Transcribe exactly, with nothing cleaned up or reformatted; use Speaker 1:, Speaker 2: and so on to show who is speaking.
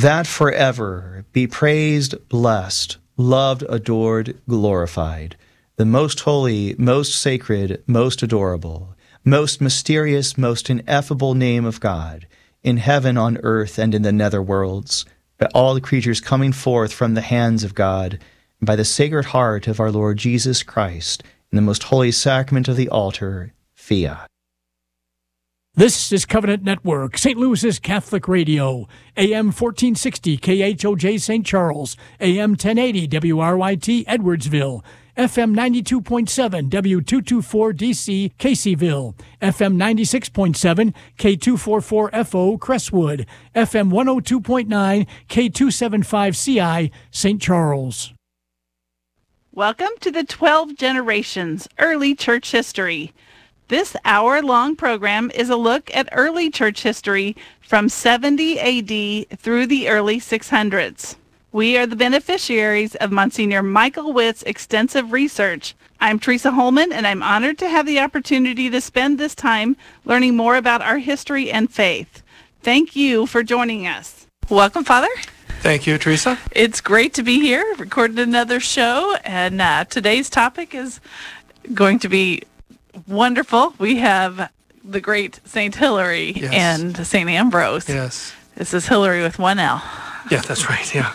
Speaker 1: that forever be praised, blessed, loved, adored, glorified, the most holy, most sacred, most adorable, most mysterious, most ineffable name of God, in heaven, on earth, and in the nether worlds, by all the creatures coming forth from the hands of God, and by the Sacred Heart of our Lord Jesus Christ, in the most holy sacrament of the altar, fiat.
Speaker 2: This is Covenant Network, Saint Louis's Catholic Radio, A M fourteen sixty K H O J Saint Charles, A M ten eighty W R Y T Edwardsville, F M ninety-two point seven W two twenty-four D C Caseyville, F M ninety-six point seven K two forty-four F O Crestwood, F M one oh two point nine K two seventy-five C I Saint Charles.
Speaker 3: Welcome to the twelve Generations Early Church History. This hour-long program is a look at early church history from seventy A D through the early six hundreds. We are the beneficiaries of Monsignor Michael Witt's extensive research. I'm Teresa Holman, and I'm honored to have the opportunity to spend this time learning more about our history and faith. Thank you for joining us. Welcome, Father.
Speaker 4: Thank you, Teresa.
Speaker 3: It's great to be here, recording another show, and uh, today's topic is going to be wonderful. We have the great Saint Hilary
Speaker 4: yes.
Speaker 3: and Saint Ambrose.
Speaker 4: Yes.
Speaker 3: This is Hilary with one L.
Speaker 4: Yeah, that's right, yeah.